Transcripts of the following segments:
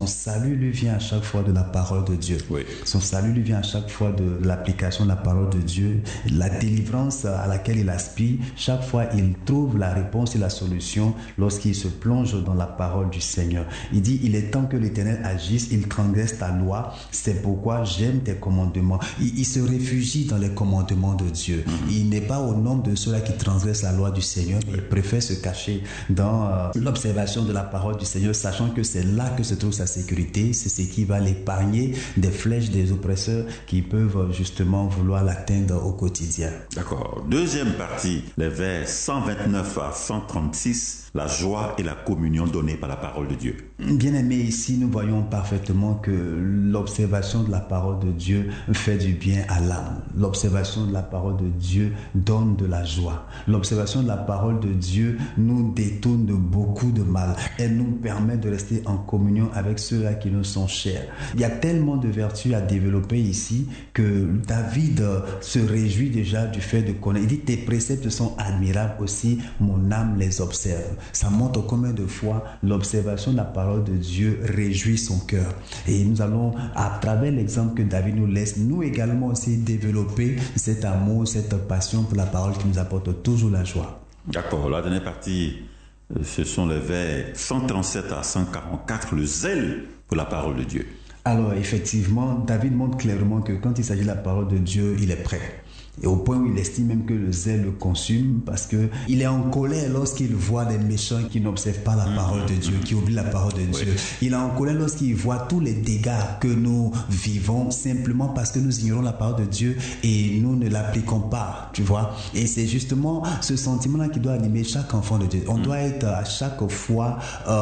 Son salut lui vient à chaque fois de la parole de Dieu. Oui. Son salut lui vient à chaque fois de l'application de la parole de Dieu. La délivrance à laquelle il aspire, chaque fois il trouve la réponse et la solution lorsqu'il se plonge dans la parole du Seigneur. Il dit, il est temps que l'Éternel agisse, il transgresse ta loi, c'est pourquoi j'aime tes commandements. Il se réfugie dans les commandements de Dieu. Il n'est pas au nombre de ceux-là qui transgressent la loi du Seigneur, mais il préfère se cacher dans l'observation de la parole du Seigneur, sachant que c'est là que se trouve sa sécurité. C'est ce qui va l'épargner des flèches des oppresseurs qui peuvent justement vouloir l'atteindre au quotidien. D'accord. Deuxième partie, les vers 129 à 136, la joie et la communion donnée par la parole de Dieu. Bien-aimés, ici nous voyons parfaitement que l'observation de la parole de Dieu fait du bien à l'âme. L'observation de la parole de Dieu donne de la joie. L'observation de la parole de Dieu nous détourne de beaucoup de mal. Elle nous permet de rester en communion avec ceux-là qui nous sont chers. Il y a tellement de vertus à développer ici que David se réjouit déjà du fait de connaître. Il dit, tes préceptes sont admirables aussi, mon âme les observe. Ça montre combien de fois l'observation de la parole de Dieu réjouit son cœur. Et nous allons, à travers l'exemple que David nous laisse, nous également aussi développer cet amour, cette passion pour la parole qui nous apporte toujours la joie. D'accord, la dernière partie, ce sont les vers 137 à 144, le zèle pour la parole de Dieu. Alors effectivement, David montre clairement que quand il s'agit de la parole de Dieu, il est prêt. Et au point où il estime même que le zèle le consume parce qu'il est en colère lorsqu'il voit des méchants qui n'observent pas la parole de Dieu, qui oublient la parole de Dieu. Il est en colère lorsqu'il voit tous les dégâts que nous vivons simplement parce que nous ignorons la parole de Dieu et nous ne l'appliquons pas, tu vois. Et c'est justement ce sentiment-là qui doit animer chaque enfant de Dieu. On doit être à chaque fois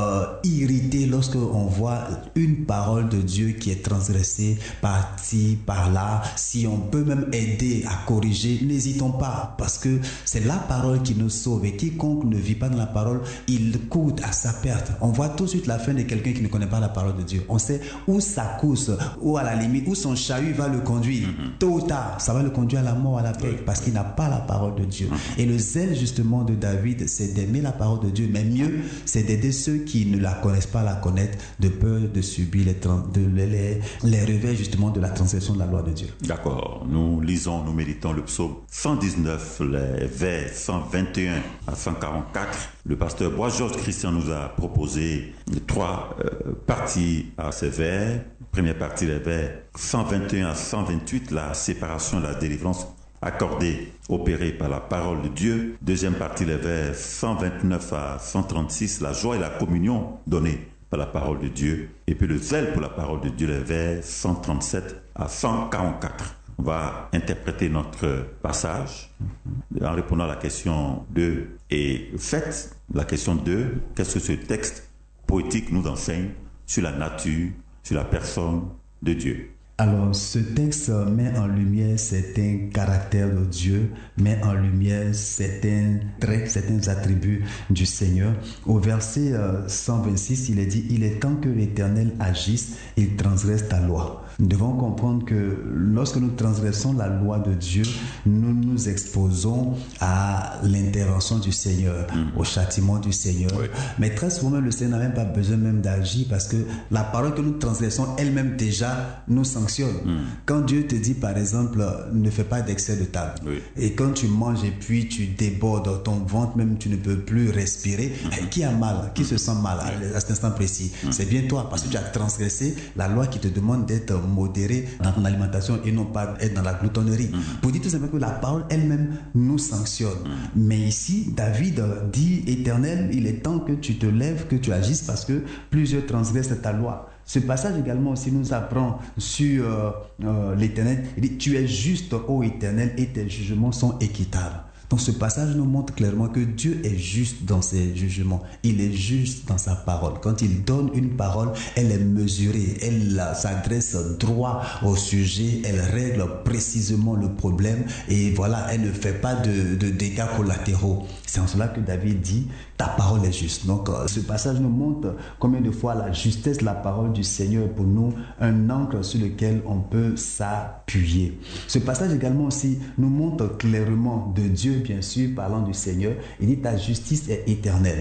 irrité lorsqu'on voit une parole de Dieu qui est transgressée par-ci, par-là. Si on peut même aider à corriger, n'hésitons pas, parce que c'est la parole qui nous sauve et quiconque ne vit pas dans la parole, il coûte à sa perte. On voit tout de suite la fin de quelqu'un qui ne connaît pas la parole de Dieu. On sait où sa course, ou à la limite, où son chahut va le conduire. Tôt ou tard, ça va le conduire à la mort, à la paix, parce qu'il n'a pas la parole de Dieu. Et le zèle justement de David, c'est d'aimer la parole de Dieu, mais mieux, c'est d'aider ceux qui ne la connaissent pas à la connaître, de peur de subir les revers justement de la transgression de la loi de Dieu. D'accord, nous lisons, nous méditons le psaume 119, les vers 121 à 144. Le pasteur Bois-Georges Christian nous a proposé trois parties à ces vers. Première partie, les vers 121 à 128, la séparation et la délivrance accordée, opérée par la parole de Dieu. Deuxième partie, les vers 129 à 136, la joie et la communion donnée par la parole de Dieu. Et puis le zèle pour la parole de Dieu, les vers 137 à 144. On va interpréter notre passage en répondant à la question 2. Et faites la question 2, qu'est-ce que ce texte poétique nous enseigne sur la nature, sur la personne de Dieu? Alors, ce texte met en lumière certains caractères de Dieu, met en lumière certains traits, certains attributs du Seigneur. Au verset 126, il est dit, « Il est temps que l'Éternel agisse, il transgresse ta loi. » Nous devons comprendre que lorsque nous transgressons la loi de Dieu, nous nous exposons à l'intervention du Seigneur, au châtiment du Seigneur. Oui. Mais très souvent, le Seigneur n'a même pas besoin même d'agir parce que la parole que nous transgressons elle-même déjà nous sanctionne. Quand Dieu te dit par exemple, ne fais pas d'excès de table, et quand tu manges et puis tu débordes ton ventre, même tu ne peux plus respirer, qui a mal, qui se sent mal à cet instant précis? C'est bien toi, parce que tu as transgressé la loi qui te demande d'être modéré dans ton alimentation et non pas être dans la gloutonnerie. Pour dire tout simplement que la parole elle-même nous sanctionne. Mais ici, David dit, Éternel, il est temps que tu te lèves, que tu agisses parce que plusieurs transgressent ta loi. Ce passage également aussi nous apprend sur l'Éternel. Il dit, tu es juste, ô Éternel, et tes jugements sont équitables. Donc ce passage nous montre clairement que Dieu est juste dans ses jugements. Il est juste dans sa parole. Quand il donne une parole, elle est mesurée. Elle s'adresse droit au sujet. Elle règle précisément le problème. Et voilà, elle ne fait pas de dégâts collatéraux. C'est en cela que David dit, ta parole est juste. Donc ce passage nous montre combien de fois la justesse de la parole du Seigneur est pour nous un ancre sur lequel on peut s'appuyer. Ce passage également aussi nous montre clairement de Dieu, bien sûr, parlant du Seigneur. Il dit, ta justice est éternelle.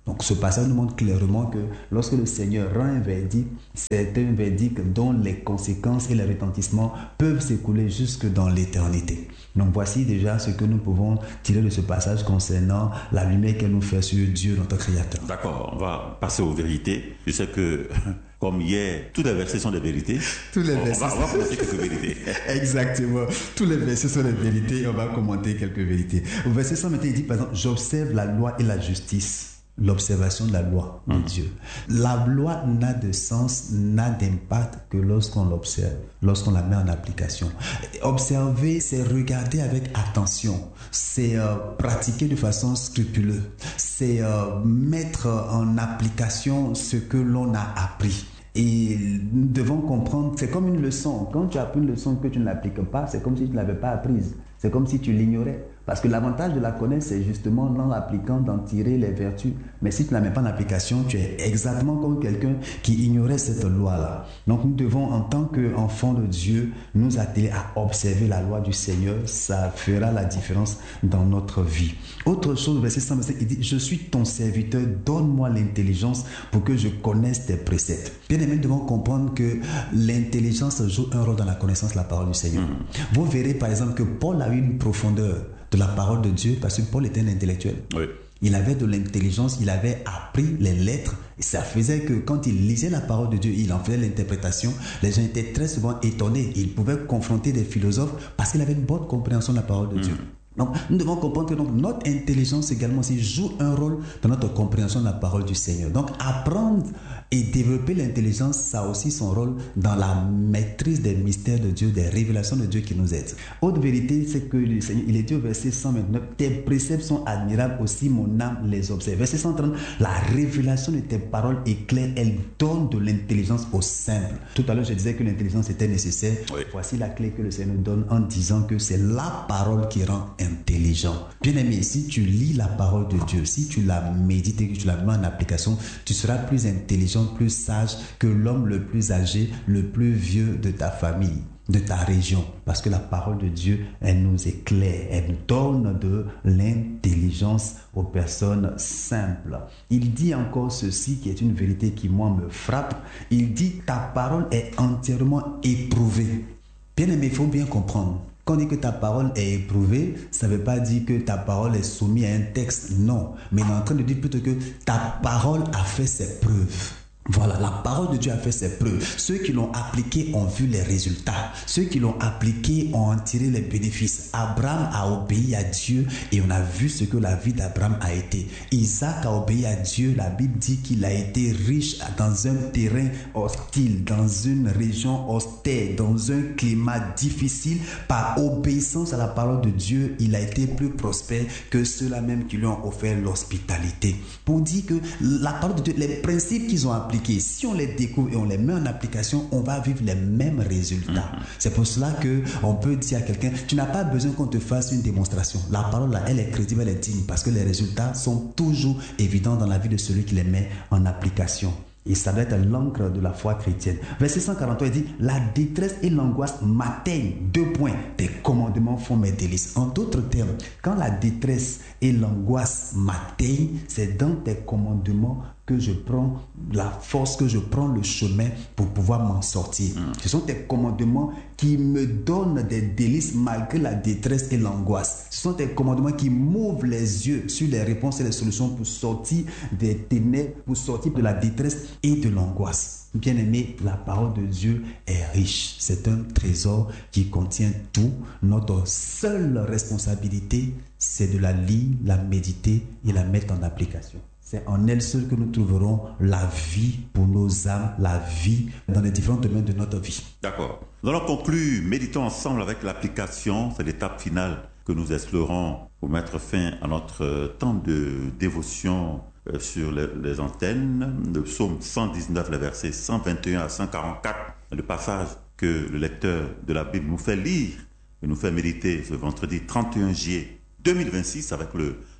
Donc ce passage nous montre clairement que lorsque le Seigneur rend un verdict, c'est un verdict dont les conséquences et les retentissements peuvent s'écouler jusque dans l'éternité. Donc voici déjà ce que nous pouvons tirer de ce passage concernant la lumière qu'elle nous fait sur Dieu, notre Créateur. D'accord, on va passer aux vérités. Je sais que, comme hier, tous les versets sont des vérités. Tous les versets. On va commenter quelques vérités. Exactement. Tous les versets sont des vérités et on va commenter quelques vérités. Au verset 121, il dit par exemple, j'observe la loi et la justice. L'observation de la loi de Dieu. La loi n'a de sens, n'a d'impact que lorsqu'on l'observe, lorsqu'on la met en application. Observer, c'est regarder avec attention, c'est pratiquer de façon scrupuleuse, c'est mettre en application ce que l'on a appris. Et nous devons comprendre, c'est comme une leçon. Quand tu as appris une leçon que tu ne l'appliques pas, c'est comme si tu ne l'avais pas apprise. C'est comme si tu l'ignorais. Parce que l'avantage de la connaître, c'est justement en l'appliquant d'en tirer les vertus. Mais si tu ne la mets pas en application, tu es exactement comme quelqu'un qui ignorait cette loi-là. Donc nous devons, en tant qu'enfants de Dieu, nous atteler à observer la loi du Seigneur. Ça fera la différence dans notre vie. Autre chose, verset 125, il dit, je suis ton serviteur, donne-moi l'intelligence pour que je connaisse tes préceptes. Bien aimé, nous devons comprendre que l'intelligence joue un rôle dans la connaissance de la parole du Seigneur. Vous verrez par exemple que Paul a eu une profondeur de la parole de Dieu parce que Paul était un intellectuel. Oui. Il avait de l'intelligence, il avait appris les lettres et ça faisait que quand il lisait la parole de Dieu, il en faisait l'interprétation, les gens étaient très souvent étonnés. Il pouvait confronter des philosophes parce qu'il avait une bonne compréhension de la parole de Dieu. Donc, nous devons comprendre que notre intelligence également aussi joue un rôle dans notre compréhension de la parole du Seigneur. Donc, apprendre et développer l'intelligence, ça a aussi son rôle dans la maîtrise des mystères de Dieu, des révélations de Dieu qui nous aident. Autre vérité, c'est que le Seigneur, il est dit au verset 129, tes préceptes sont admirables aussi, mon âme les observe. Verset 130, la révélation de tes paroles est claire, elle donne de l'intelligence au simple. Tout à l'heure, je disais que l'intelligence était nécessaire. Oui. Voici la clé que le Seigneur nous donne en disant que c'est la parole qui rend intelligent. Bien aimé, si tu lis la parole de Dieu, si tu la médites et que tu la mets en application, tu seras plus intelligent, plus sage que l'homme le plus âgé, le plus vieux de ta famille, de ta région. Parce que la parole de Dieu, elle nous éclaire, elle donne de l'intelligence aux personnes simples. Il dit encore ceci qui est une vérité qui, moi, me frappe. Il dit, ta parole est entièrement éprouvée. Bien aimé, il faut bien comprendre. Quand on dit que ta parole est éprouvée, ça ne veut pas dire que ta parole est soumise à un texte, non. Mais on est en train de dire plutôt que ta parole a fait ses preuves. Voilà, la parole de Dieu a fait ses preuves. Ceux qui l'ont appliquée ont vu les résultats. Ceux qui l'ont appliquée ont en tiré les bénéfices. Abraham a obéi à Dieu et on a vu ce que la vie d'Abraham a été. Isaac a obéi à Dieu. La Bible dit qu'il a été riche dans un terrain hostile, dans une région austère, dans un climat difficile. Par obéissance à la parole de Dieu, il a été plus prospère que ceux-là même qui lui ont offert l'hospitalité. Pour dire que la parole de Dieu, les principes qu'ils ont appliqués, si on les découvre et on les met en application, on va vivre les mêmes résultats. C'est pour cela qu'on peut dire à quelqu'un, tu n'as pas besoin qu'on te fasse une démonstration. La parole là, elle est crédible, elle est digne parce que les résultats sont toujours évidents dans la vie de celui qui les met en application. Et ça doit être l'encre de la foi chrétienne. Verset 143, il dit, la détresse et l'angoisse m'atteignent. 2 points. Tes commandements font mes délices. En d'autres termes, quand la détresse et l'angoisse m'atteignent, c'est dans tes commandements que je prends la force, que je prends le chemin pour pouvoir m'en sortir. Ce sont tes commandements qui me donnent des délices malgré la détresse et l'angoisse. Ce sont tes commandements qui m'ouvrent les yeux sur les réponses et les solutions pour sortir des ténèbres, pour sortir de la détresse et de l'angoisse. Bien-aimé, la parole de Dieu est riche. C'est un trésor qui contient tout. Notre seule responsabilité, c'est de la lire, la méditer et la mettre en application. C'est en elle seule que nous trouverons la vie pour nos âmes, la vie dans les différents domaines de notre vie. D'accord. Nous allons conclure, méditons ensemble avec l'application. C'est l'étape finale que nous explorons pour mettre fin à notre temps de dévotion sur les antennes. Le psaume 119, les versets 121 à 144, le passage que le lecteur de la Bible nous fait lire et nous fait méditer ce vendredi 31 juillet 2026 avec le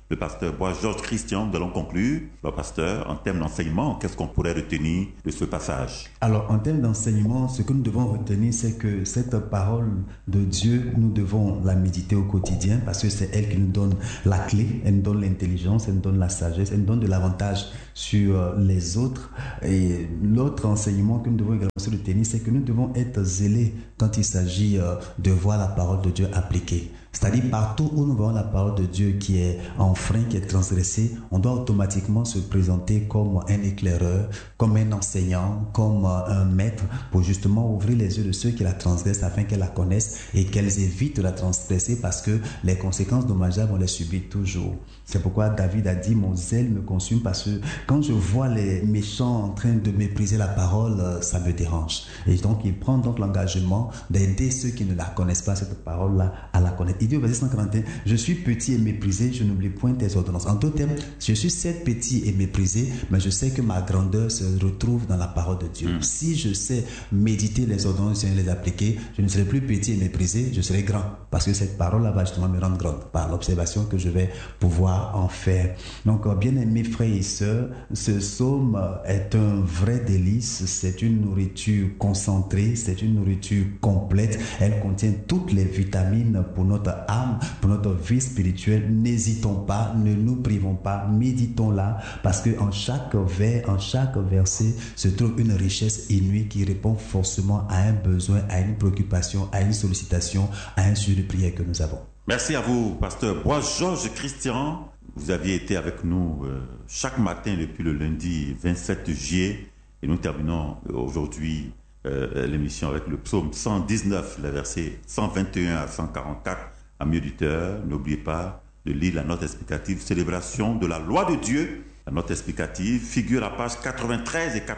le pasteur Bois Georges Christian. Nous allons conclure, le pasteur, en termes d'enseignement. Qu'est-ce qu'on pourrait retenir de ce passage? Alors, en termes d'enseignement, ce que nous devons retenir, c'est que cette parole de Dieu, nous devons la méditer au quotidien parce que c'est elle qui nous donne la clé, elle nous donne l'intelligence, elle nous donne la sagesse, elle nous donne de l'avantage sur les autres. Et l'autre enseignement que nous devons également retenir, c'est que nous devons être zélés quand il s'agit de voir la parole de Dieu appliquée. C'est-à-dire partout où nous voyons la parole de Dieu qui est enfreinte, qui est transgressée, on doit automatiquement se présenter comme un éclaireur, comme un enseignant, comme un maître pour justement ouvrir les yeux de ceux qui la transgressent afin qu'elles la connaissent et qu'elles évitent de la transgresser parce que les conséquences dommageables, on les subit toujours. C'est pourquoi David a dit « Mon zèle me consume parce que quand je vois les méchants en train de mépriser la parole, ça me dérange. » Et donc, il prend donc l'engagement d'aider ceux qui ne la connaissent pas, cette parole-là, à la connaître. Il dit au verset 141, « Je suis petit et méprisé, je n'oublie point tes ordonnances. » En d'autres termes, je suis certes petit et méprisé, mais je sais que ma grandeur se retrouve dans la parole de Dieu. Si je sais méditer les ordonnances et les appliquer, je ne serai plus petit et méprisé, je serai grand. Parce que cette parole-là va justement me rendre grande par l'observation que je vais pouvoir en faire. Donc, bien-aimés frères et sœurs, ce psaume est un vrai délice. C'est une nourriture concentrée, c'est une nourriture complète. Elle contient toutes les vitamines pour notre âme, pour notre vie spirituelle. N'hésitons pas, ne nous privons pas, méditons-la, parce qu'en chaque vers, en chaque verset se trouve une richesse inouïe qui répond forcément à un besoin, à une préoccupation, à une sollicitation, à un sujet de prière que nous avons. Merci à vous, pasteur Bois Georges Christian. Vous aviez été avec nous chaque matin depuis le lundi 27 juillet et nous terminons aujourd'hui l'émission avec le psaume 119, les versets 121 à 144. Amis auditeurs, n'oubliez pas de lire la note explicative Célébration de la loi de Dieu. La note explicative figure à page 93 et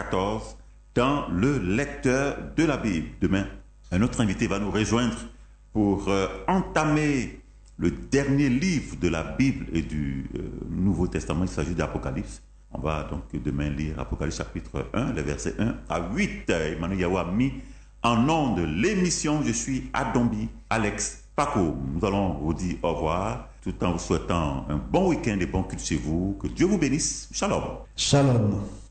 94 dans le lecteur de la Bible. Demain, un autre invité va nous rejoindre pour entamer le dernier livre de la Bible et du Nouveau Testament. Il s'agit d'Apocalypse. On va donc demain lire Apocalypse chapitre 1, les versets 1 à 8. Emmanuel Yahou a mis en onde l'émission. Je suis Adombi Alex Paco. Nous allons vous dire au revoir tout en vous souhaitant un bon week-end et bon culte chez vous. Que Dieu vous bénisse. Shalom. Shalom.